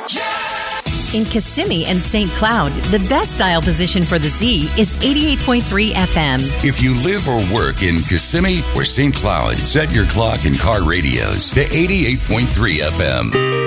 In Kissimmee and St. Cloud, the best dial position for the Z is 88.3 FM. If you live or work in Kissimmee or St. Cloud, set your clock and car radios to 88.3 FM.